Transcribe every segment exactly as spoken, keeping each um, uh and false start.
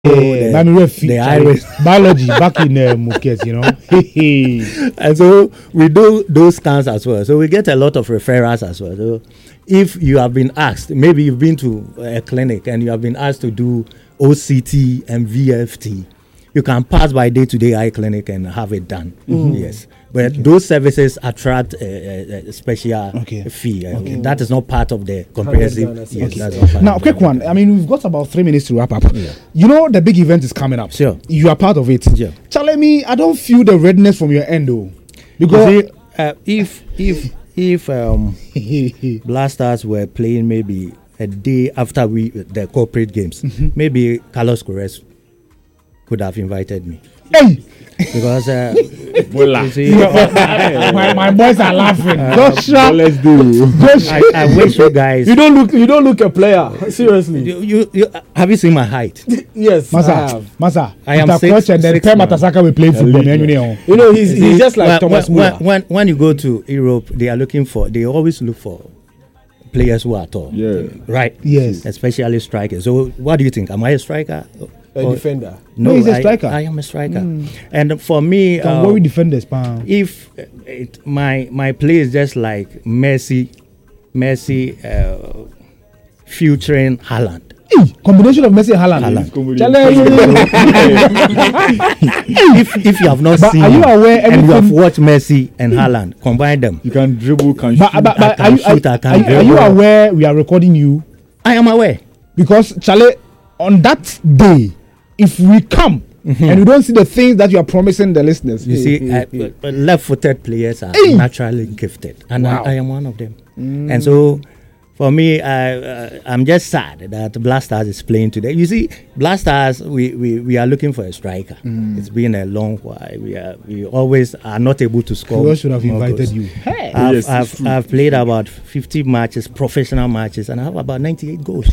the, I'm a the iris biology back in uh, Muket, you know. And so we do those scans as well. So we get a lot of referrals as well. So if you have been asked, maybe you've been to a clinic and you have been asked to do O C T and V F T, you can pass by day-to-day eye clinic and have it done. Mm-hmm. Yes. But okay. those services attract a, a special okay. fee. Uh, okay. That is not part of the comprehensive. Yes, okay. that's now, quick one. I mean, we've got about three minutes to wrap up. Yeah. You know, the big event is coming up. Sure. You are part of it. Yeah. Tell me, I don't feel the readiness from your end, though. Because you see, uh, if if if um, Blasters were playing maybe a day after we the corporate games, mm-hmm. maybe Carlos Corres could have invited me. Hey! Because uh, see, my, my boys are laughing. Uh, Joshua, let's do. I, I wish you guys. You don't look. You don't look a player. Seriously. You, you, you uh, have you seen my height? Yes, Masa, I have. Masa, I am six, and then Per Matasaka will play football. You know, he's he's just like when, Thomas when, Muller. When when you go to Europe, they are looking for. They always look for players who are tall. Yeah. Right. Yes. Especially strikers. So, what do you think? Am I a striker? A or defender. No, no, he's a I, striker. I am a striker. Mm. And for me, don't uh, worry, defenders, pal. If it, my my play is just like Messi, Messi uh, featuring Haaland. Hey, combination of Messi and Haaland. if if you have not but seen, are you aware and you have watched Messi and Haaland, combine them. You can dribble, can but, shoot. But, but, I can are, shoot, are, I can are, dribble. Are you aware we are recording you? I am aware. Because Charlie, on that day, if we come mm-hmm. and we don't see the things that you are promising the listeners, you see, uh, uh, left-footed players are hey. naturally gifted, and wow. I, I am one of them. Mm. And so, for me, I, uh, I'm just sad that Blasters is playing today. You see, Blasters, we, we, we are looking for a striker. Mm. It's been a long while. We are we always are not able to score. We should have invited goals. you. Hey. I've, yes, I've, I've played about fifty matches, professional matches, and I have about ninety-eight goals.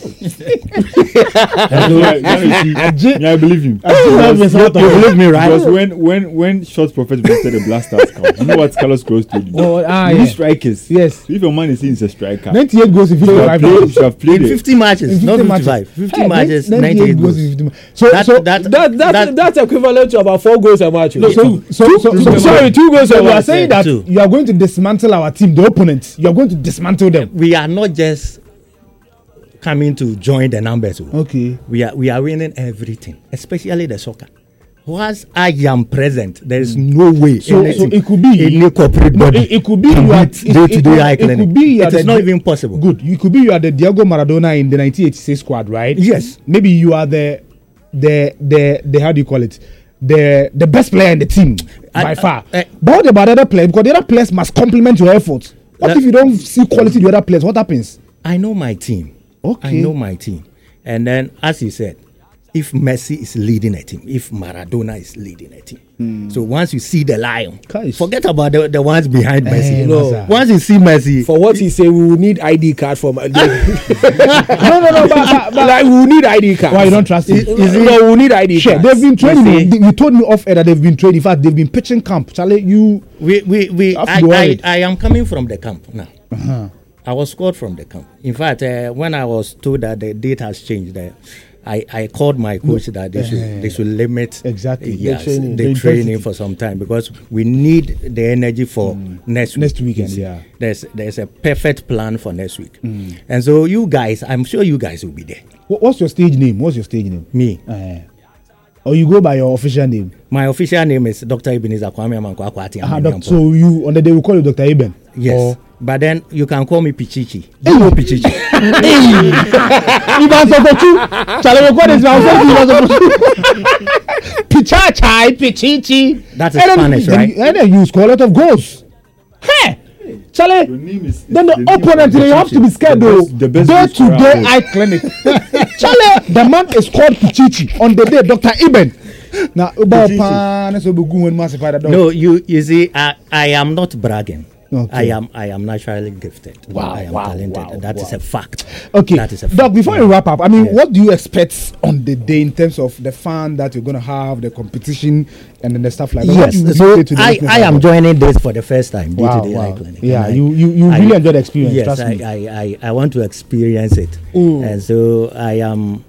I believe you. You believe me, right? Because when when when short prophet visited the Blasters come, you know what Carlos Gross told you? Oh, ah, yeah. yeah. strikers. Yes. If your man is saying he's a striker, ninety-eight goals in fifty-five matches. You have played in fifty matches, not fifty-five. fifty matches, ninety-eight goals. So that, so that, that, that, that that's equivalent to about four goals a match. No, so, so, so, so, so, sorry, two goals. So a you match. are saying that two. You are going to dismantle our team, the opponents. You are going to dismantle them. We are not just coming to join the numbers. Okay. We are we are winning everything, especially the soccer. Once I am present, there is mm. no way. So, so it could be any corporate no, body. It, it could be you are day to day eye clinic. It could be you it is not even possible. Good. You could be you are the Diego Maradona in the nineteen eighty-six squad, right? Yes. Maybe you are the the the the how do you call it? The the best player in the team I, by I, far. I, I, but what about the other players? Because the other players must complement your effort. What if you don't see quality in the other players? What happens? I know my team. Okay. I know my team. And then, as you said, if Messi is leading a team, if Maradona is leading a team, mm. so once you see the lion, Gosh. forget about the, the ones behind eh, Messi. No. Once you see Messi, for what he say, we will need I D card for. no, no, no, but, but, but like we will need I D card. Why you don't trust it? Is it? No, we will need I D sure, card. They've been training. You told me off air that they've been training. In fact, they've been pitching camp. Charlie, you. We we we. I, I, I am coming from the camp now. Uh-huh. I was called from the camp. In fact, uh, when I was told that the date has changed, uh, I, I called my coach no. that they should uh, they should limit exactly uh, yes, the training, the the training for some time because we need the energy for mm. next week. next weekend. Yeah, there's there's a perfect plan for next week, mm. and so you guys, I'm sure you guys will be there. What's your stage name? What's your stage name? Me. Uh, or you go by your official name? My official name is Doctor Ebenezer Kwame Amankwah Akwati. Uh, doc- so you on the day we call you Doctor Eben? Yes. Or but then you can call me Pichichi. You know Pichichi. Ivan Sokochu. Charlie, what is Ivan Sokochu? Pichachai, Pichichi. That's a Spanish, then, right? And then you score a lot of goals. Hey, Charlie. Is, then the, the opponent, you have to be scared though. Day to day eye clinic. Charlie, the man is called Pichichi on the day Doctor Eben. Now, no, you you see, I, I am not bragging. Okay. I am I am naturally gifted. Wow, I am wow, talented. wow, That wow. is a fact. Okay. That is a fact. Doc, before yeah. we wrap up, I mean, yes. what do you expect on the day in terms of the fun that you're going to have, the competition, and then the stuff like that? Yes. So I, I am joining this for the first time. Wow, Day-to-day wow. eye clinic. Yeah, I, you, you, you I, really enjoyed the experience. Yes, trust I, me. I, I, I want to experience it. Ooh. And so I am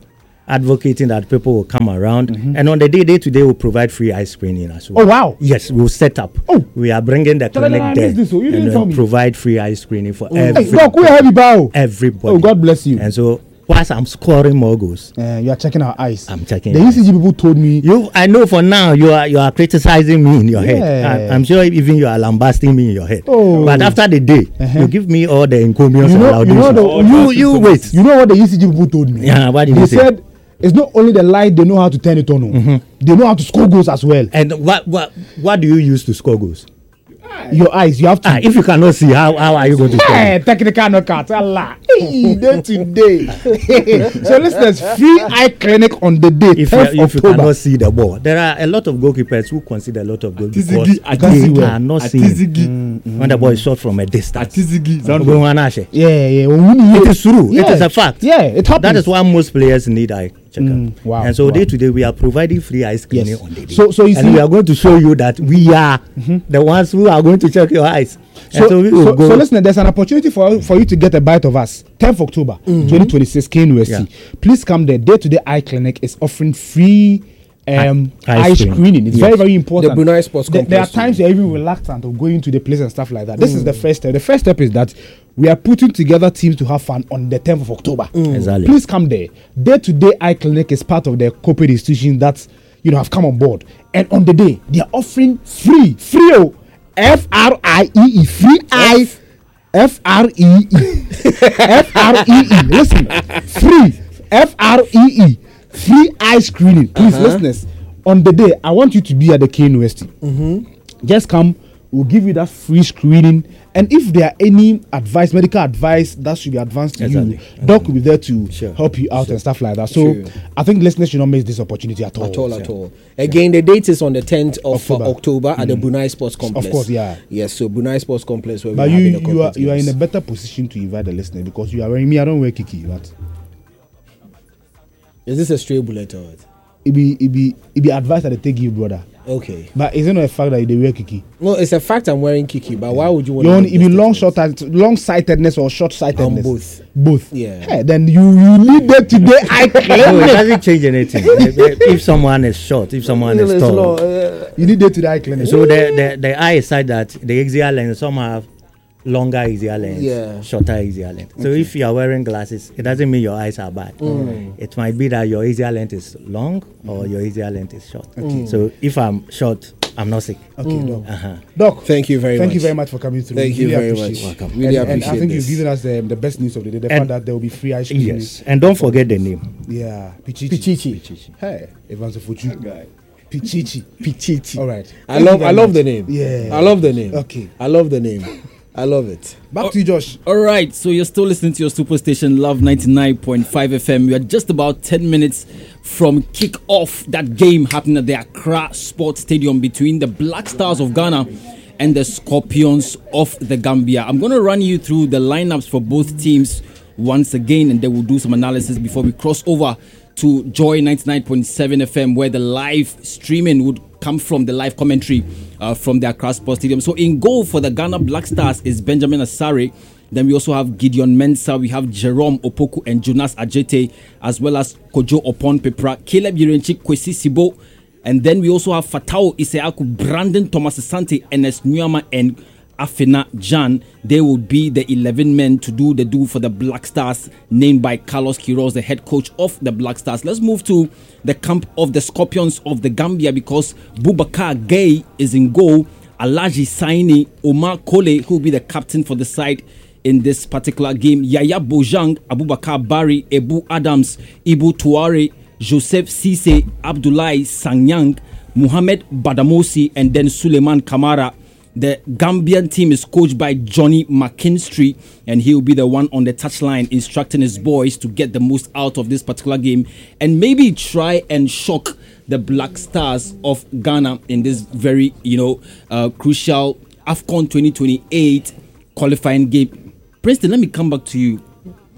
advocating that people will come around. Mm-hmm. And on the day, day to day, we'll provide free eye screening as well. Oh, wow. Yes, we'll set up. Oh. We are bringing the Tell clinic there. This, so you and tell me. provide free eye screening for Mm. everybody. Hey, look, we have you bow. Everybody. Oh, God bless you. And so, whilst I'm scoring more goals, uh, you are checking our eyes. I'm checking. The E C G people told me. You, I know for now you are you are criticizing me in your Yeah. head. I, I'm sure even you are lambasting me in your head. Oh. But after the day, Uh-huh. you give me all the encomiums You know, and you know, laudations. the, you you wait. You know what the E C G people told me? Yeah, what did they they say? said it's not only the light; they know how to turn it on. Mm-hmm. They know how to score goals as well. And what what what do you use to score goals? Your eyes, you have to. Ah, if you cannot see, how how are you going to score? Hey, technical knockout. Allah. Hey, day to day. So listeners, free eye clinic on the day. If, tenth you, if you October. cannot see the ball, there are a lot of goalkeepers who consider a lot of goals because Atizigi, they Atizigi, cannot see Atizigi. mm, when the ball is shot from a distance. Atizigi, Zandvoort. It Yeah, yeah. When we- is true. Yeah. It is a fact. Yeah, it happens. That is why most players need eye checkup. Mm, wow, And so wow. day to day we are providing free eye screening Yes. on the day. So- so you and see- we are going to show you that we are the ones who are going to check your eyes. So, and so we will so, go. so listen, there's an opportunity for for you to get a bite of us. tenth October twenty twenty-six, K N U S C. Yeah. Please come there. Day to day eye clinic is offering free um, Eye- eye, eye screening. screening. It's Yes. very, very important. The Brunei Sports There- There are Complex. times you're even reluctant of going to the place and stuff like that. This is the first step. The first step is that we are putting together teams to have fun on the tenth of October. Exactly. Please come there. Day to day eye clinic is part of the corporate institutions that you know have come on board. And on the day, they are offering free, free, oh, F R I E E, free eye. F R E E. F R E E. Listen, free. F R E E. Free eye screening. Please, listeners, on the day, I want you to be at the K N U S T. Just come. We'll give you that free screening. And if there are any advice, medical advice that should be advanced to Exactly. you, Doc will be there to Sure. help you out and stuff like that. So Sure. I think listeners should not miss this opportunity at all. At all, at all. Again, the date is on the tenth of October. October, October at the Brunei Sports Complex. course, yeah. Yes, so Brunei Sports Complex where But we're you, having the you are complex you are in a games. better position to invite the listener because you are wearing me. I don't wear kiki, but Is this a stray bullet or what? it be it be it be advice that they take you, brother. Okay. But is it not a fact that they wear kiki? No, it's a fact I'm wearing Kiki, but why would you want You to want make it be this long statement? short long sightedness or short sightedness? Um, both. Both. Yeah. Hey, then you you need that today. I No, it claim it. doesn't change anything. if, if someone is short, if someone is It's tall. law, uh, You need that today. I clinic. So the, the, the eye is such that the axial lens, some have longer axial lens, Yeah. shorter axial lens. So if you are wearing glasses, it doesn't mean your eyes are bad. It might be that your axial length is long or your axial length is short. So if I'm short, I'm not sick. Okay, Doc. Uh-huh. Doc, Thank you very thank much. you very much for coming through. Thank you Really very appreciate much. it. Welcome. Really and, and I appreciate think this. you've given us the, the best news of the day. The And- fact that there will be free ice cream. Yes, and don't forget the name. Yeah. Pichichi. Pichichi. Hey, Evans Fuchu. Pichichi. Pichichi. All right. I Thank you love very I love much. the name. Yeah. I love the name. Okay. I love the name. I love it. Back to you, Josh. All right, so you're still listening to your superstation Love ninety-nine point five F M. We are just about ten minutes from kick off that game happening at the Accra Sports Stadium between the Black Stars of Ghana and the Scorpions of the Gambia. I'm going to run you through the lineups for both teams once again, and then we'll do some analysis before we cross over to Joy ninety-nine point seven F M, where the live streaming would come from, the live commentary uh, from the Accra Sports Stadium. So in goal for the Ghana Black Stars is Benjamin Asare. Then we also have Gideon Mensah, we have Jerome Opoku and Jonas Ajete, as well as Kojo Opon Pepra, Caleb Yirenchi, Kwesi Sibo, and then we also have Fatao Iseaku, Brandon Thomas Asante, Enes Nyama, and Afena Jan. They will be the eleven men to do the do for the Black Stars, named by Carlos Quiroz, the head coach of the Black Stars. Let's move to the camp of the Scorpions of the Gambia, because Boubacar Gay is in goal, Alaji Saini, Omar Kole, who will be the captain for the side in this particular game, Yaya Bojang, Abubakar Bari, Ebu Adams, Ibu Tuare, Joseph Sise, Abdullahi Sanyang, Muhammad Badamosi, and then Suleiman Kamara. The Gambian team is coached by Johnny McKinstry, and he will be the one on the touchline instructing his boys to get the most out of this particular game and maybe try and shock the Black Stars of Ghana in this very, you know, uh, crucial AFCON twenty twenty-eight qualifying game. Princeton, let me come back to you.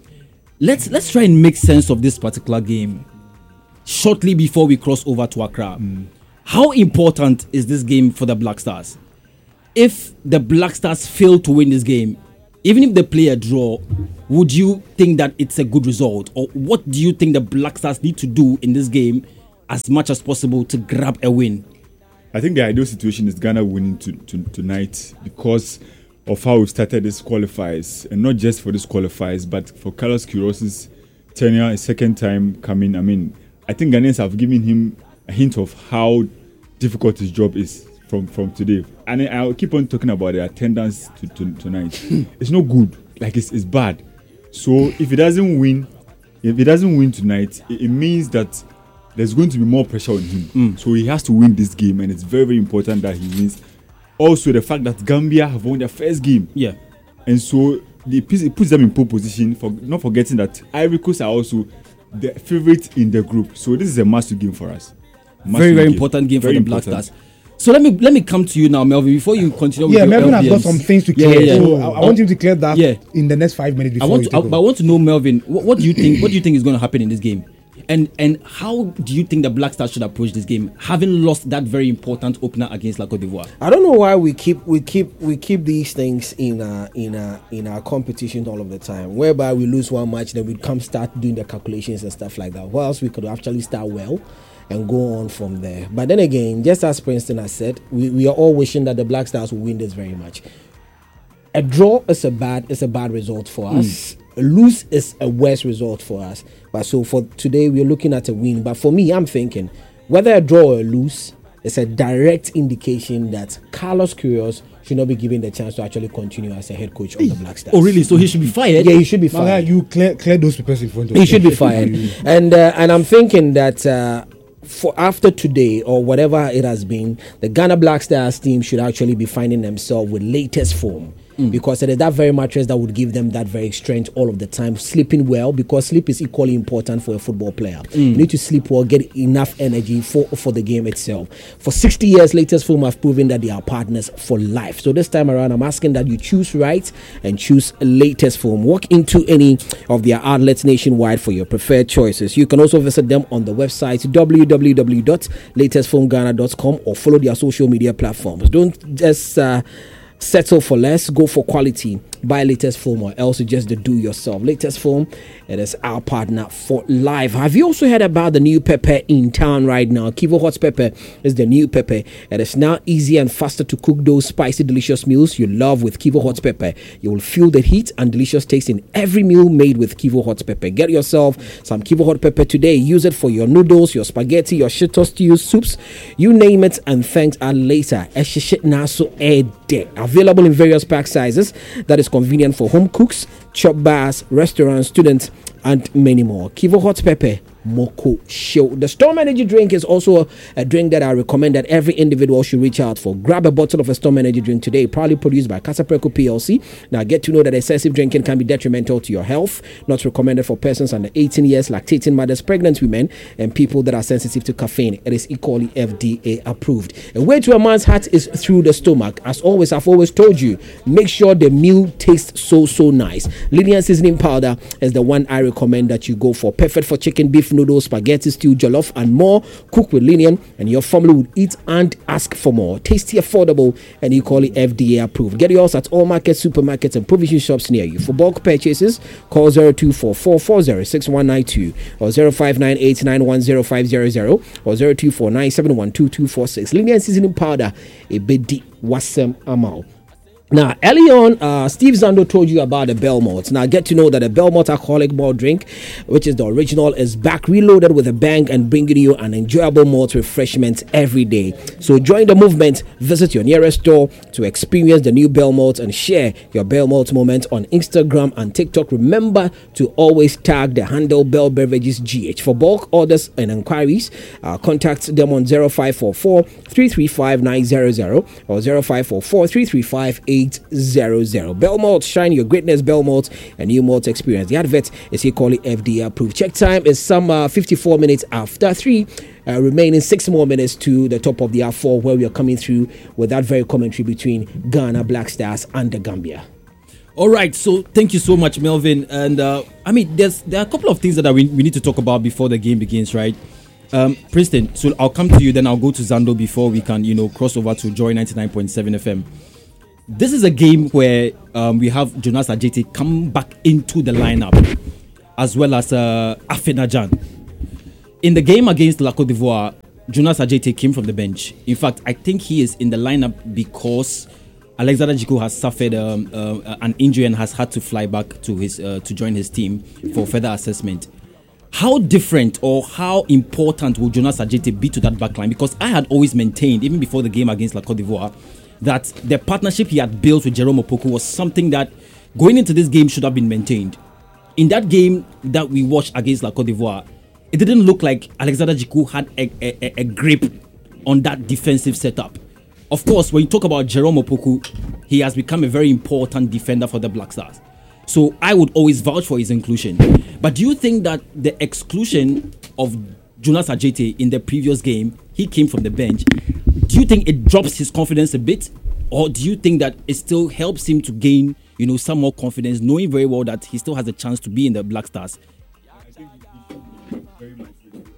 Let's let's try and make sense of this particular game shortly before we cross over to Accra. Mm. How important is this game for the Black Stars? If the Black Stars fail to win this game, even if they play a draw, would you think that it's a good result? Or what do you think the Black Stars need to do in this game as much as possible to grab a win? I think the ideal situation is Ghana winning to, to, tonight because of how we started this qualifiers, and not just for this qualifiers, but for Carlos Queiroz's tenure, a second time coming. I mean, I think Ghanaians have given him a hint of how difficult his job is from, from today. And I'll keep on talking about the attendance to, to, tonight. It's not good. Like, it's, it's bad. So if he doesn't win, if he doesn't win tonight, it, it means that there's going to be more pressure on him. Mm. So he has to win this game, and it's very, very important that he wins. Also, the fact that Gambia have won their first game. Yeah. And so it puts them in pole position, for not forgetting that Ivory Coast are also the favorite in the group. So this is a must-win game for us. Must very, very game. important game very for the Black important. Stars. So let me let me come to you now, Melvin, before you continue Yeah, with your Melvin L B Ms. has got some things to Yeah, clear. yeah, yeah. So I, I want him to clear that Yeah. in the next five minutes I before want you to, I, take but I over. want to know, Melvin, what, what do you think? What do you think is going to happen in this game? And and how do you think the Black Stars should approach this game, having lost that very important opener against La Côte d'Ivoire? I don't know why we keep we keep we keep these things in uh, in uh, in our competition all of the time, whereby we lose one match, then we come start doing the calculations and stuff like that. Whilst we could actually start well and go on from there. But then again, just as Princeton has said, we, we are all wishing that the Black Stars will win this very much. A draw is a bad is a bad result for us. Mm. A lose is a worse result for us. But so for today, we're looking at a win. But for me, I'm thinking whether a draw or a lose is a direct indication that Carlos Queiroz should not be given the chance to actually continue as a head coach of the Black Stars. Oh, really? So he should be fired? Yeah, he should be Manga, fired. you clear clear those papers in front of He you. should be fired. and uh, and I'm thinking that uh, for after today or whatever it has been, the Ghana Black Stars team should actually be finding themselves with latest form. Mm. Because it is that very mattress that would give them that very strength all of the time. Sleeping well, because sleep is equally important for a football player. Mm. You need to sleep well, get enough energy for, for the game itself. For sixty years, latest form have proven that they are partners for life. So this time around, I'm asking that you choose right and choose latest form. Walk into any of their outlets nationwide for your preferred choices. You can also visit them on the website w w w dot latest form ghana dot com or follow their social media platforms. Don't just uh, settle for less, go for quality. Buy latest foam or else you just do yourself. Latest foam, it is our partner for life. Have you also heard about the new pepper in town right now? Kivo Hot Pepper is the new pepper. It is now easier and faster to cook those spicy, delicious meals you love with Kivo Hot Pepper. You will feel the heat and delicious taste in every meal made with Kivo Hot Pepper. Get yourself some Kivo Hot Pepper today. Use it for your noodles, your spaghetti, your shito stews, soups, you name it, and thanks are later. Available in various pack sizes. That is convenient for home cooks, shop bars, restaurants, students, and many more. Kivo Hot Pepper, Moko Show. The Storm Energy drink is also a drink that I recommend that every individual should reach out for. Grab a bottle of a Storm Energy drink today, proudly produced by Casapreco P L C. Now get to know that excessive drinking can be detrimental to your health. Not recommended for persons under eighteen years, lactating mothers, pregnant women, and people that are sensitive to caffeine. It is equally F D A approved. A way to a man's heart is through the stomach. As always, I've always told you, make sure the meal tastes so, so nice. Linian seasoning powder is the one I recommend that you go for. Perfect for chicken, beef, noodles, spaghetti, stew, jollof, and more. Cook with Linian, and your family would eat and ask for more. Tasty, affordable, and equally F D A approved. Get yours at all markets, supermarkets, and provision shops near you. For bulk purchases, call zero two four four four zero six one nine two or zero five nine eight nine one zero five zero zero or zero two four nine seven one two two four six. Linian seasoning powder, a bedi wasem amal. Now, early on, uh, Steve Zando told you about the Belmont. Now, get to know that the Belmont alcoholic malt drink, which is the original, is back reloaded with a bang and bringing you an enjoyable malt refreshment every day. So join the movement. Visit your nearest store to experience the new Belmont and share your Belmont moment on Instagram and TikTok. Remember to always tag the handle Bell Beverages G H. For bulk orders and inquiries, uh, contact them on zero five four four three three five nine zero zero or zero five four four three three five eight zero zero. Belmont, shine your greatness, Belmont, a new malt experience. The advert is equally F D A approved. Check time is some uh, fifty-four minutes after three. Uh, remaining six more minutes to the top of the hour four, where we are coming through with that very commentary between Ghana Black Stars and the Gambia. All right, so thank you so much, Melvin. And uh, I mean, there's there are a couple of things that we, we need to talk about before the game begins, right? Um, Princeton, so I'll come to you, then I'll go to Zando before we can, you know, cross over to Joy ninety-nine point seven F M. this is a game where um, we have Jonas Adjetey come back into the lineup, as well as uh, Afenajan. In the game against La Côte d'Ivoire, Jonas Adjetey came from the bench. In fact, I think he is in the lineup because Alexander Djiku has suffered um, uh, an injury and has had to fly back to his uh, to join his team for further assessment. How different or how important will Jonas Adjetey be to that backline? Because I had always maintained, even before the game against La Côte d'Ivoire, that the partnership he had built with Jerome Opoku was something that going into this game should have been maintained. In that game that we watched against La Côte d'Ivoire, it didn't look like Alexander Djiku had a, a, a grip on that defensive setup. Of course, when you talk about Jerome Opoku, he has become a very important defender for the Black Stars. So I would always vouch for his inclusion. But do you think that the exclusion of Jonas Adjetey in the previous game, he came from the bench, do you think it drops his confidence a bit? Or do you think that it still helps him to gain, you know, some more confidence, knowing very well that he still has a chance to be in the Black Stars? I think he should be very much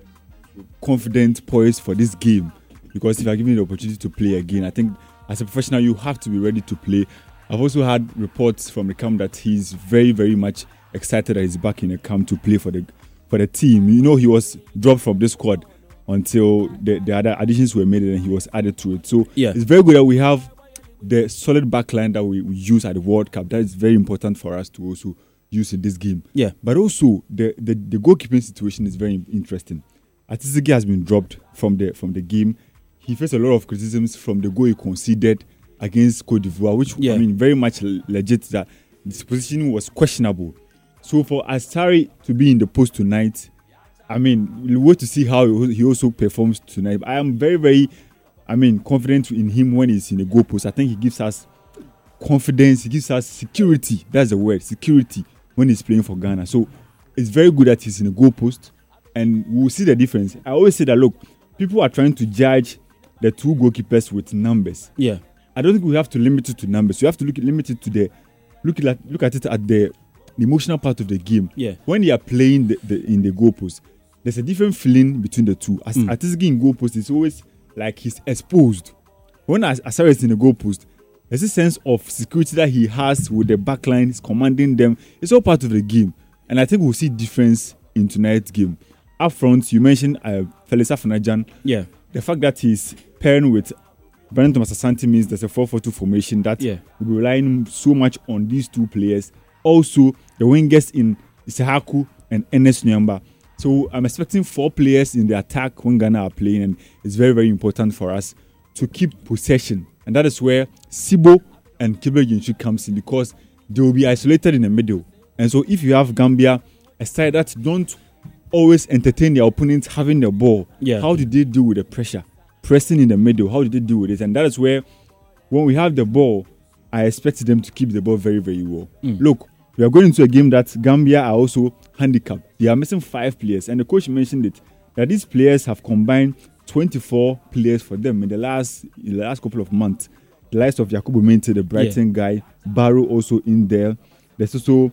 confident, poised for this game. Because if you're given the opportunity to play again, I think as a professional, you have to be ready to play. I've also had reports from the camp that he's very, very much excited that he's back in the camp to play for the for the team. You know, he was dropped from the squad until the, the other additions were made and he was added to it. So yeah. It's very good that we have the solid backline that we, we use at the World Cup. That is very important for us to also use in this game. Yeah. But also, the, the, the goalkeeping situation is very interesting. Atisigi has been dropped from the from the game. He faced a lot of criticisms from the goal he conceded against Côte d'Ivoire, which yeah. I mean very much legit that this position was questionable. So for Asare to be in the post tonight, I mean, we'll wait to see how he also performs tonight. But I am very, very, I mean, confident in him when he's in the goal post. I think he gives us confidence, he gives us security. That's the word, security, when he's playing for Ghana. So it's very good that he's in the goal post, and we'll see the difference. I always say that, look, people are trying to judge the two goalkeepers with numbers. Yeah. I don't think we have to limit it to numbers. You have to look limit it to the look at look at it at the, the emotional part of the game. Yeah. When you are playing the, the, in the goalpost, there's a different feeling between the two. As mm. Atisigi in goalpost, it's always like he's exposed. When Asare is in the goalpost, there's a sense of security that he has with the backline. He's commanding them. It's all part of the game, and I think we'll see difference in tonight's game. Up front, you mentioned uh, Felix Afenajan. Yeah. The fact that he's pairing with Brandon Thomas Asante means there's a four four two formation that yeah. will be relying so much on these two players. Also, the wingers in Isahaku and Ernest Nyamba. So I'm expecting four players in the attack when Ghana are playing, and it's very, very important for us to keep possession. And that is where Sibo and Kibble Ginshu comes in, because they will be isolated in the middle. And so if you have Gambia, a side that don't always entertain their opponents having the ball, yeah. how did they deal with the pressure? Pressing in the middle, how did they deal with it? And that is where, when we have the ball, I expect them to keep the ball very, very well. Mm. Look, we are going into a game that Gambia are also handicapped. They are missing five players, and the coach mentioned it, that these players have combined twenty-four players for them in the last in the last couple of months. The likes of Yakubu Mente, the Brighton yeah. guy, Barrow also in there. There's also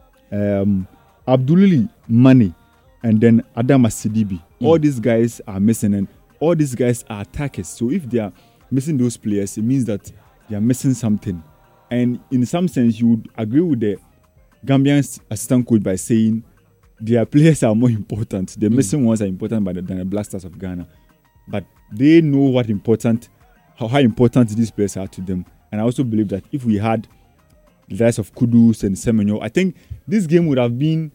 um, Abdulili Mane, and then Adama Sidibe. Mm. All these guys are missing, and all these guys are attackers. So if they are missing those players, it means that they are missing something. And in some sense, you would agree with the Gambian assistant coach by saying their players are more important. The mm. missing ones are important than the Black Stars of Ghana. But they know what important, how, how important these players are to them. And I also believe that if we had the likes of Kudus and Semenyo, I think this game would have been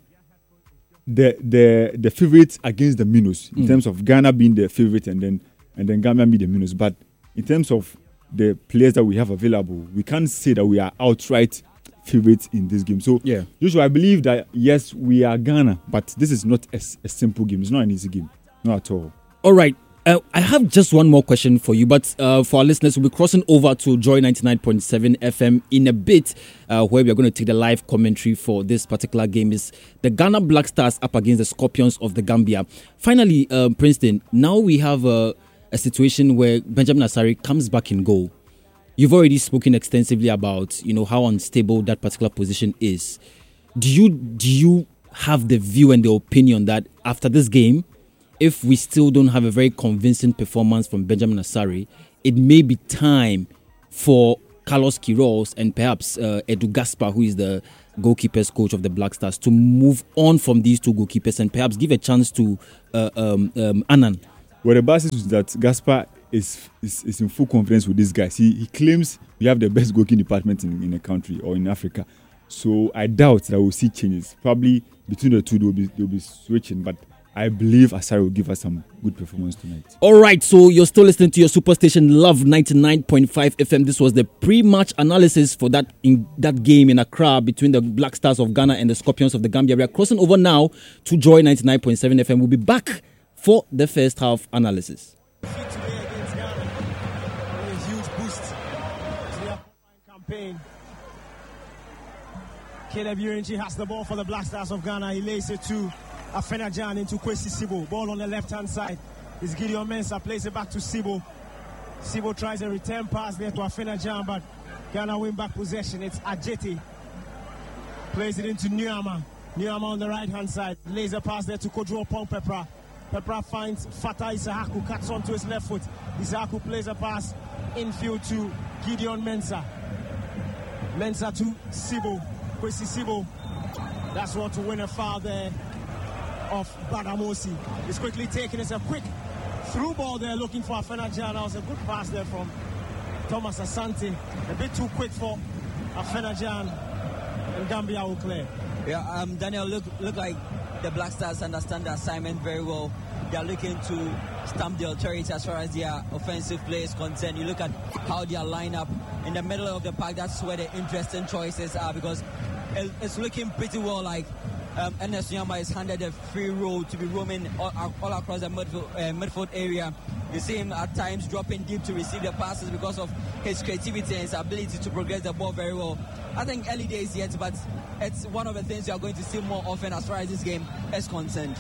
the the the favourites against the minnows, in mm. terms of Ghana being the favourite and then and then Gambia being the minnows. But in terms of the players that we have available, we can't say that we are outright favourites in this game. So yeah, usually I believe that yes, we are Ghana, but this is not a, a simple game. It's not an easy game, not at all. All right. Uh, I have just one more question for you, but uh, for our listeners, we'll be crossing over to Joy ninety-nine point seven F M in a bit, uh, where we are going to take the live commentary for this particular game. Is the Ghana Black Stars up against the Scorpions of the Gambia. Finally, uh, Princeton, now we have a, a situation where Benjamin Asare comes back in goal. You've already spoken extensively about, you know, how unstable that particular position is. Do you do you have the view and the opinion that after this game, if we still don't have a very convincing performance from Benjamin Asare, it may be time for Carlos Queiroz and perhaps uh, Edu Gaspar, who is the goalkeepers coach of the Black Stars, to move on from these two goalkeepers and perhaps give a chance to uh, um, um, Annan? Well, the basis is that Gaspar is, is is in full confidence with these guys. He, he claims we have the best goalkeeping department in, in the country or in Africa. So I doubt that we'll see changes. Probably between the two, they'll be, they'll be switching. But I believe Asare will give us some good performance tonight. All right, so you're still listening to your Superstation Love ninety-nine point five F M. This was the pre-match analysis for that in that game in Accra between the Black Stars of Ghana and the Scorpions of the Gambia. We are crossing over now to Joy ninety-nine point seven F M. We'll be back for the first half analysis. Today against Ghana, a huge boost to their campaign. Caleb Urenchi has the ball for the Black Stars of Ghana. He lays it to Afena-Gyan into Kwesi Sibo. Ball on the left-hand side. It's Gideon Mensah, plays it back to Sibo. Sibo tries a return pass there to Afena-Gyan, but Ghana win back possession. It's Ajeti. Plays it into Nyama. Nyama on the right-hand side. Lays a pass there to Kodro Pong Pepra. Pepra finds Fata Isahaku, cuts onto his left foot. Isahaku plays a pass infield to Gideon Mensah. Mensah to Sibo. Kwesi Sibo. That's what to win a foul there of Badamosi. It's quickly taken. It's a quick through ball there looking for Afena-Gyan. That was a good pass there from Thomas Asante. A bit too quick for Afena-Gyan, and Gambia will clear. Yeah, um, Daniel, look look like the Black Stars understand the assignment very well. They are looking to stamp the authority as far as their offensive play is concerned. You look at how they are lined up in the middle of the park. That's where the interesting choices are, because it's looking pretty well like um, Ernest Nyama is handed a free roll to be roaming all, all across the midfield, uh, midfield area. You see him at times dropping deep to receive the passes because of his creativity and his ability to progress the ball very well. I think early days yet, but it's one of the things you are going to see more often as far as this game is concerned.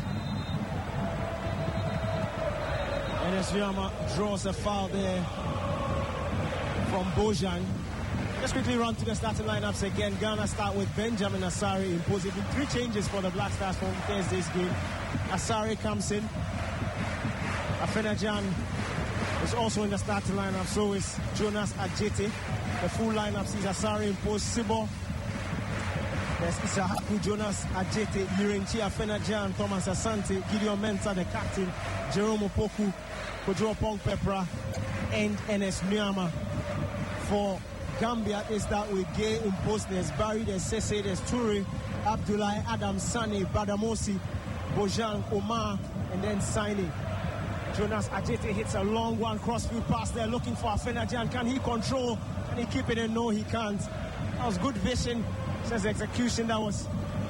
Ernest Nyama draws a foul there from Bojan. Let's quickly run to the starting lineups again. Ghana start with Benjamin Asare imposing three changes for the Black Stars from Thursday's game. Asare comes in. Afena-Gyan is also in the starting lineup. So is Jonas Ajete. The full lineup sees Asare impose Sibo. There's Isahaku, Jonas Ajete, Urenchi, Afena-Gyan, Thomas Asante, Gideon Mensah, the captain, Jerome Opoku, Kodro Pong Pepra, and Ernest Nyama. For Gambia is that with Gay Impos, there's Barry, there's Sese, there's Toure, Abdullahi, Adam, Sane, Badamosi, Bojan, Omar, and then Saini. Jonas Ajete hits a long one, crossfield pass there, looking for Afena-Gyan. Can he control? Can he keep it in? No, he can't. That was good vision. Says execution that was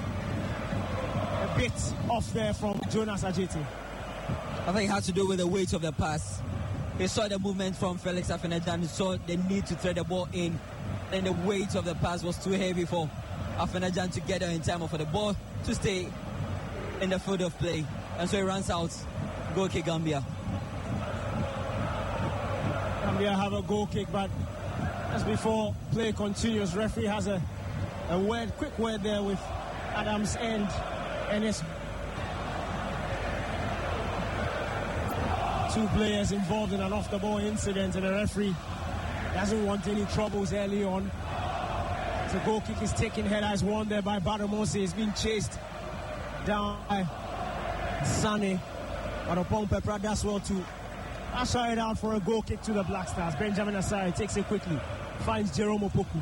a bit off there from Jonas Ajete. I think it had to do with the weight of the pass. He saw the movement from Felix Afena-Gyan. He saw the need to thread the ball in, and the weight of the pass was too heavy for Afena-Gyan to get there in time, or for the ball to stay in the field of play. And so he runs out. Goal kick, Gambia. Gambia have a goal kick, but as before play continues, referee has a, a word, quick word there with Adams End, and it's two players involved in an off-the-ball incident, and the referee doesn't want any troubles early on. The goal kick is taken, header is won there by Badamosi. He's being chased down by Sane. But Opong Pepra does well to usher it out for a goal kick to the Black Stars. Benjamin Asare takes it quickly, finds Jerome Opoku.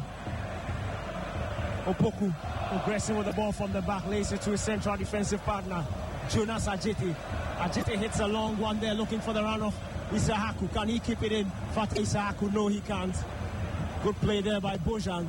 Opoku progressing with the ball from the back, lays it to his central defensive partner, Jonas Ajete. Ajete hits a long one there, looking for the run of Isahaku. Can he keep it in? Fat Isahaku, no, he can't. Good play there by Bojan.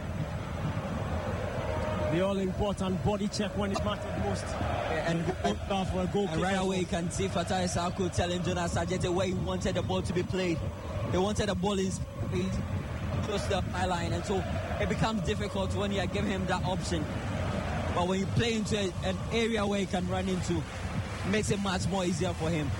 The all-important body check when it mattered most. And, and, for a goal and right away you can see Fatah Isahaku telling Jonas Ajete where he wanted the ball to be played. He wanted the ball in speed, close to the byline, and so it becomes difficult when you give him that option. But when you play into a, an area where he can run into, it makes it much more easier for him.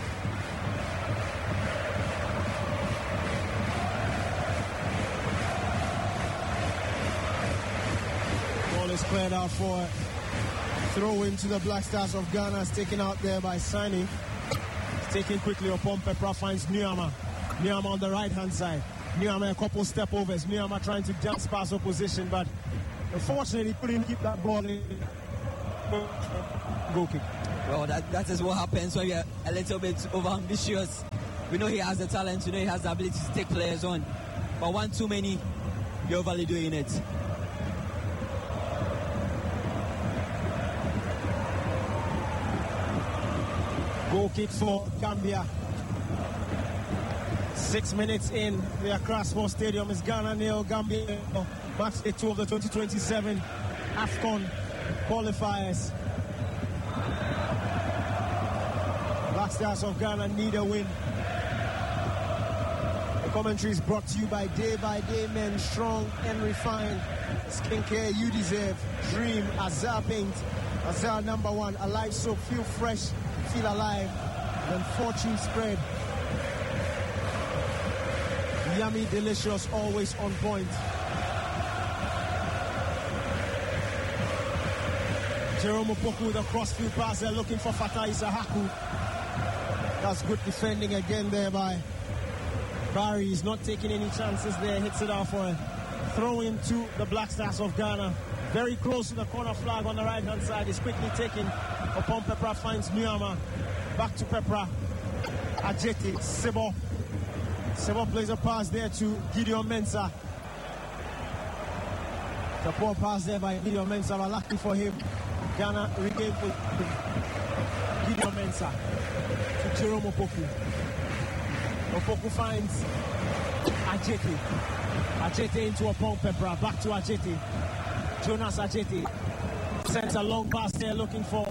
Ball is cleared out for throw into the Black Stars of Ghana. It's taken out there by Sani. It's taken quickly upon Pepra, finds Nyama. Nyama on the right hand side. Nyama a couple step overs. Nyama trying to dance past opposition, but unfortunately couldn't keep that ball in. Goal kick. Well, that, that is what happens when you're a little bit over ambitious. We know he has the talent, we know he has the ability to take players on, but one too many, you're overly doing it. Goal kick for Gambia. Six minutes in, the Accra Sports Stadium is Ghana nil, Gambia nil. Match day two of the twenty twenty-seven AFCON qualifiers. Black Stars of Ghana need a win. The commentary is brought to you by Day by Day Men, strong and refined. Skincare you deserve. Dream Azar Paint. Azar number one. Alive soap. Feel fresh. Feel alive. Then Fortune Spread. Yummy, delicious, always on point. Jerome Opoku with a crossfield pass there looking for Fatai Sahaku. That's good defending again there by Barry. He's not taking any chances there. Hits it out for a throw in to the Black Stars of Ghana. Very close to the corner flag on the right hand side. Is quickly taken upon Pepra finds Nyama. Back to Pepra. Ajeti, Sebo. Sebo plays a pass there to Gideon Mensah. The poor pass there by Gideon Mensah, but lucky for him, Ghana regained with Gideon Mensah to Jerome Opoku. Opoku finds Ajeti. Ajeti into a Pong Pepra. Back to Ajeti. Jonas Ajeti sends a long pass there looking for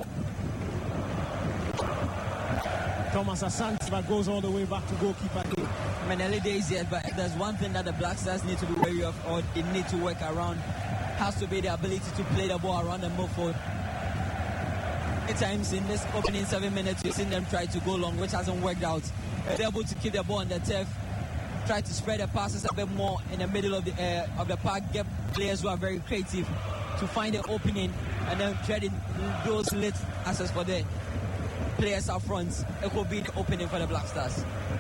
Thomas Asante, but goes all the way back to goalkeeper. I mean, early days yet, but there's one thing that the Black Stars need to be wary of, or they need to work around, has to be the ability to play the ball around and move forward. Many times in this opening seven minutes, you've seen them try to go long, which hasn't worked out. They're able to keep the ball on the turf, try to spread the passes a bit more in the middle of the uh, of the park, get players who are very creative to find an opening, and then threading those late passes for the players up front. It could be the opening for the Black Stars.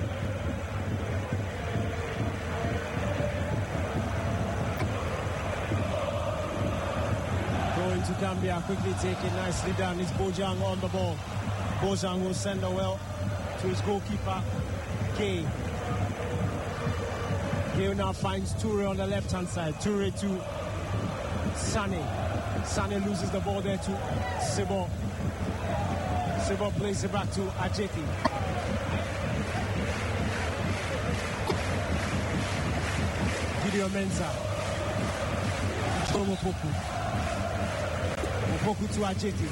Going to Gambia, quickly taken, nicely done. It's Bojang on the ball. Bojang will send the well to his goalkeeper, Gay. Gay now finds Toure on the left hand side. Toure to Sane. Sane loses the ball there to Sebo. Sebo plays it back to Ajeti. Gideon Mensah. Jerome Opoku. Opoku to Ajeti.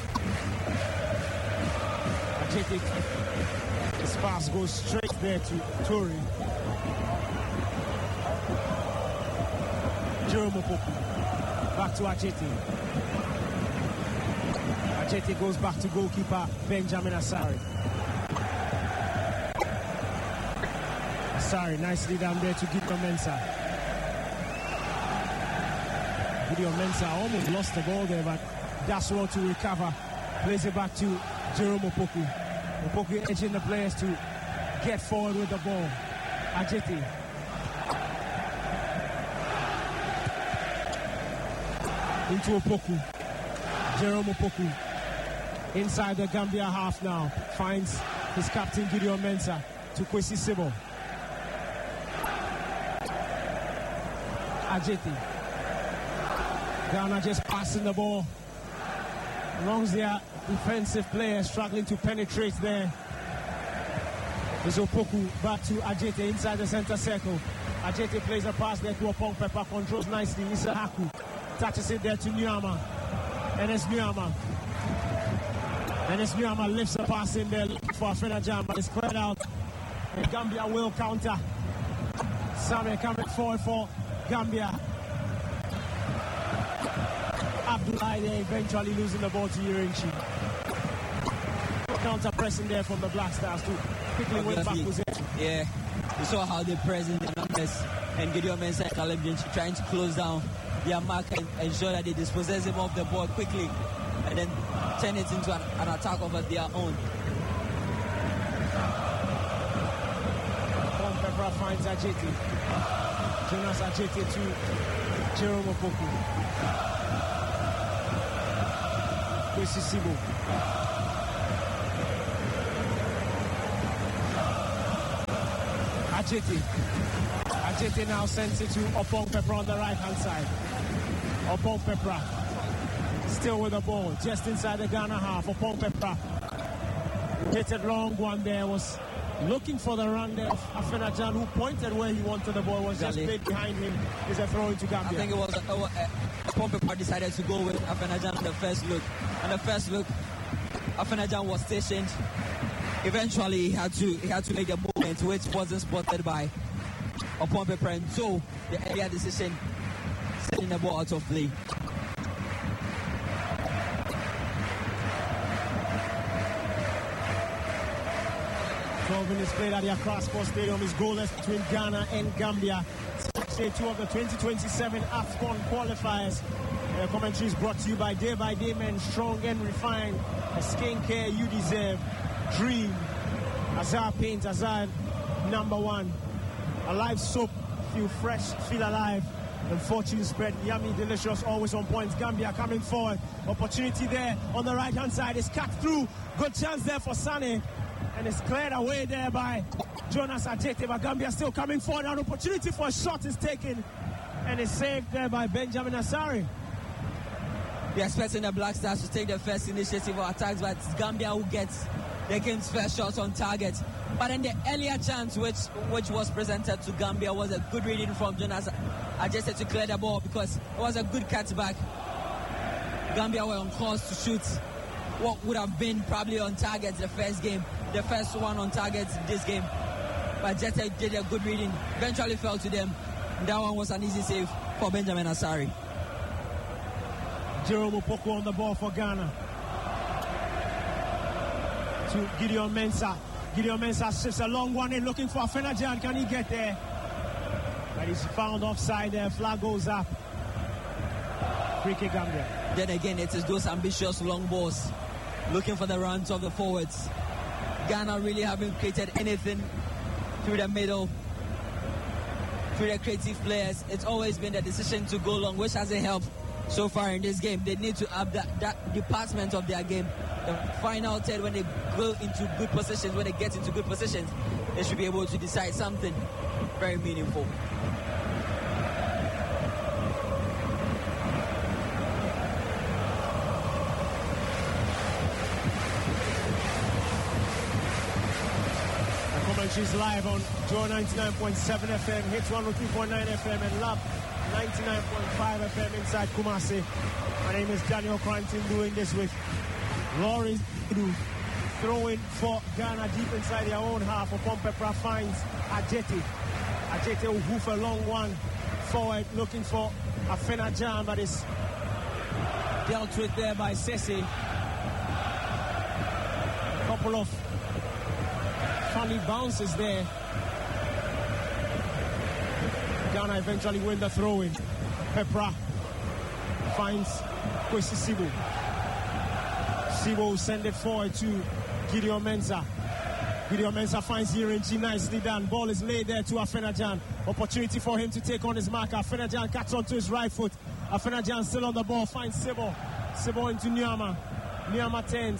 Ajeti. His pass goes straight there to Toure. Jerome Opoku. Back to Ajeti. Ajeti goes back to goalkeeper Benjamin Asari. Asari nicely down there to Gideon Mensah. Gideon Mensah almost lost the ball there, but that's well to recover. Plays it back to Jerome Opoku. Opoku edging the players to get forward with the ball. Ajeti. Into Opoku. Jerome Opoku. Inside the Gambia half now. Finds his captain Gideon Mensah to Kwesi Sebo. Ajeti. Ghana just passing the ball. As long as their defensive players struggling to penetrate there. There's Opoku back to Ajeti inside the center circle. Ajeti plays a pass there to Opong Pepper. Controls nicely. Issa Haku touches it there to Nyama. And it's Nyama. And it's Nyama lifts the pass in there for Afena Jam, but it's cleared out. And Gambia will counter. Same coming forward for Gambia. Abdullahi there eventually losing the ball to Urenchi. Counter pressing there from the Black Stars to quickly win back possession. Yeah, you saw how they press in the numbers, and Gideon Mensah and Caleb James trying to close down their mark and ensure that they dispossess him of the ball quickly and then turn it into an, an attack of their own. Pepper finds Ajeti. Jonas Ajete to Jerome Opoku. Kwesi Sibo. Ajete. Ajete now sends it to Opong Pepra on the right hand side. Opong Pepra still with the ball, just inside the Ghana half. Opong Pepra hit it long one there, was looking for the run there of Afenajan, who pointed where he wanted the ball, was just played behind him. Is a throw into Gambia. I think it was uh, uh, Opong Pepra decided to go with Afenajan on the first look. On the first look, Afenajan was stationed. Eventually, he had to he had to make a movement which wasn't spotted by Opong Pepra, and so the earlier decision sending the ball out of play. twelve minutes played at the Accra Sports Stadium is goalless between Ghana and Gambia. Day two of the twenty twenty-seven AFCON qualifiers. The commentary is brought to you by Day by Day Men, strong and refined. The skincare you deserve. Dream. Azar Paint, Azar number one. Alive soap. Feel fresh, feel alive. And fortune spread, yummy, delicious, always on point. Gambia coming forward. Opportunity there on the right hand side. It's cut through. Good chance there for Sane. And it's cleared away there by Jonas Ajete. But Gambia still coming forward. An opportunity for a shot is taken. And it's saved there by Benjamin Asari. We're expecting the Black Stars to take the first initiative of attacks, but it's Gambia who gets the game's first shot on target. But in the earlier chance which which was presented to Gambia was a good reading from Jonas Ajete to clear the ball, because it was a good cutback. Gambia were on course to shoot what would have been probably on target the first game, the first one on target this game. But Jete did a good reading, eventually fell to them. That one was an easy save for Benjamin Asari. Jerome Opoku on the ball for Ghana. To Gideon Mensah. Gideon Mensah shifts a long one in, looking for Afenajan. Can he get there? But he's found offside there. Flag goes up. Free kick Gambia. Then again, it is those ambitious long balls, looking for the runs of the forwards. Ghana really haven't created anything through the middle, through the creative players. It's always been the decision to go long, which hasn't helped so far in this game. They need to up that, that department of their game. The final third, when they go into good positions, when they get into good positions, they should be able to decide something very meaningful. She's live on Joy ninety-nine point seven F M, Hits one oh three point nine F M, and Love ninety-nine point five F M inside Kumasi. My name is Daniel Cranton, doing this with Lawrence Idu, throwing for Ghana deep inside their own half. Opong Pepra finds Ajete. Ajete will hoof a long one forward, looking for Afenajan, but it's dealt with there by Sese. Couple of funny bounces there. Ghana eventually win the throw-in. Pepra finds Kwesi Sibo. Sibo will send it forward to Gideon Mensah. Gideon Mensah finds Yirinchi, nicely done. Ball is laid there to Afenajan. Opportunity for him to take on his marker. Afenajan cuts onto his right foot. Afenajan still on the ball, finds Sibo. Sibo into Nyama. Nyama turns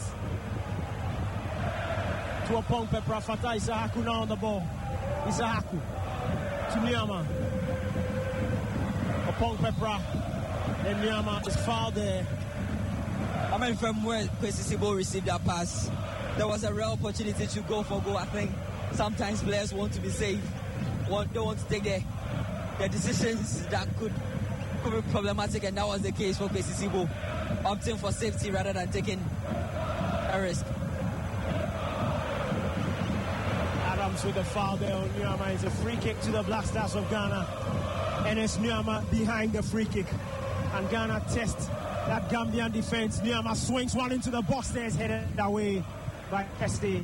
to Opong Pepra. Fatah Isahaku now on the ball. Isahaku to Nyama. Opong Pepra. Then Nyama is fouled there. I mean, from where Kwesi Sibo received that pass, there was a real opportunity to go for goal. I think sometimes players want to be safe, want, don't want to take the, the decisions that could, could be problematic, and that was the case for Kwesi Sibo, opting for safety rather than taking a risk. Adams with the foul there on Nyama. It's a free kick to the Black Stars of Ghana, and it's Nyama behind the free kick, and Ghana tests that Gambian defense. Nyama swings one into the box there, is headed away by Keste.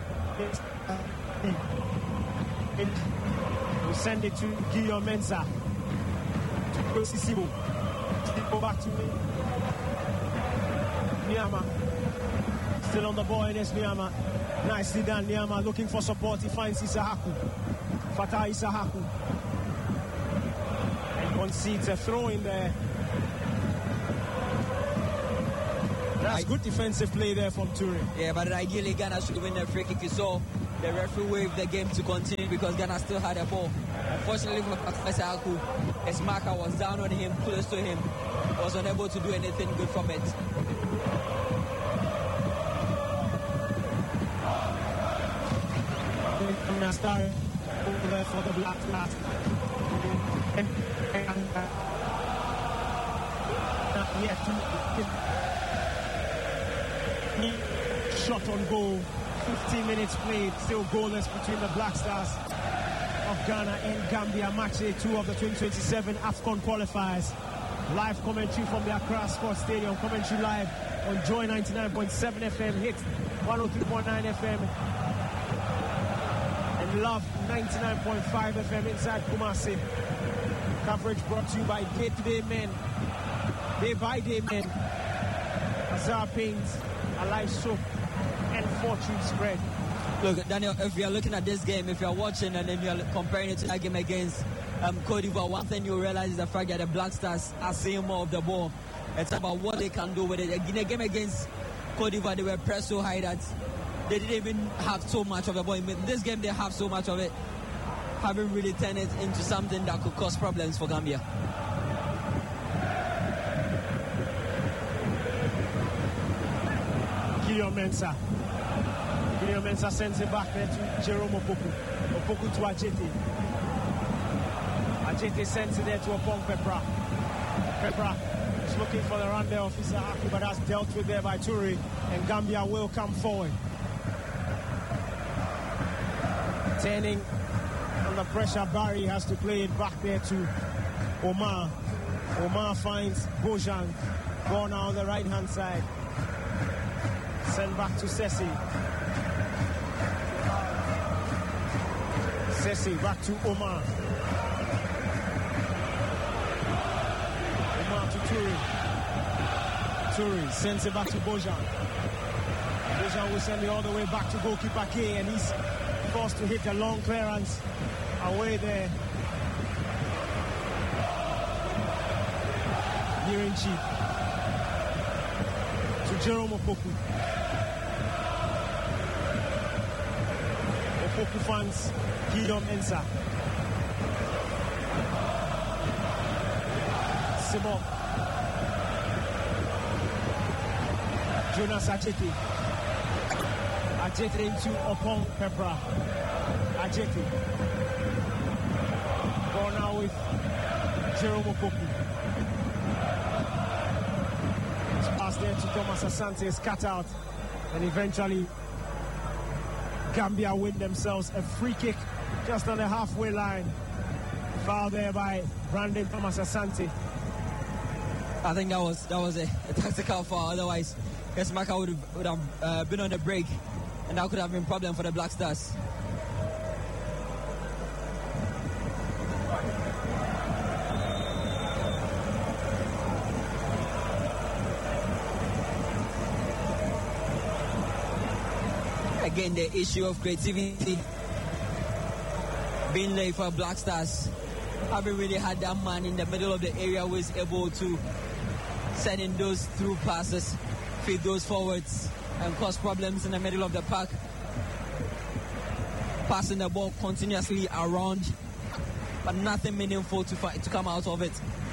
We send it to Gideon Mensah. To Kwesi Sibo. Go back to me. Nyama. Still on the ball, and it's Nyama. Nicely done, Nyama looking for support. He finds Isahaku. Fatah Isahaku. concedes a throw in there. That's good defensive play there from Turin. Yeah, but ideally Ghana should win the free kick. You saw the referee waved the game to continue because Ghana still had a ball. Unfortunately for Professor Aku, his marker was down on him, close to him, was unable to do anything good from it. Star over for the Black Stars. Not yet. Shot on goal. fifteen minutes played. Still goalless between the Black Stars of Ghana and Gambia. Match day two of the twenty twenty-seven AFCON qualifiers. Live commentary from the Accra Sports Stadium. Commentary live on Joy ninety-nine point seven F M. Hit one oh three point nine F M. And Love ninety-nine point five F M inside Kumasi. Coverage brought to you by Day to Day Men. Day by Day Men. Azar Paints, Alive Soap, and Fortune Spread. Look, Daniel, if you're looking at this game, if you're watching and then you're comparing it to that game against um, Cote d'Ivoire, one thing you realize is the fact that the Black Stars are seeing more of the ball. It's about what they can do with it. In the game against Cote d'Ivoire, they were pressed so high that they didn't even have so much of the ball. In this game, they have so much of it, haven't really turned it into something that could cause problems for Gambia. Gideon Mensah. Gideon Mensah sends it back there to Jerome Opoku. Opoku to Ajete. Ajete sends it there to Opong Pepra. Pepra is looking for the run there of Issa Aki, but that's dealt with there by Toure, and Gambia will come forward. Turning under pressure, Barry has to play it back there to Omar. Omar finds Bojan. Ball now on the right hand side. Send back to Sessi. Sessi back to Omar. Omar to Toure. Toure sends it back to Bojan. Bojan will send it all the way back to goalkeeper K, and he's forced to hit a long clearance away there. Nearing cheap to Jerome Opoku. Opoku fans Gideon Mensah. Simon. Jonas Ajete. Ajete into Opong Pepra. Ajete. Ball now with Jerome Opoku. Pass there to Thomas Asante is cut out, and eventually Gambia win themselves a free kick just on the halfway line. Foul there by Brandon Thomas Asante. I think that was that was a, a tactical foul. Otherwise, Kesmaka would have, would have uh, been on the break, and that could have been a problem for the Black Stars. Again, the issue of creativity being late for Black Stars. Haven't really had that man in the middle of the area who is able to send in those through passes, feed those forwards, and cause problems in the middle of the park. Passing the ball continuously around, but nothing meaningful to fight, to come out of it.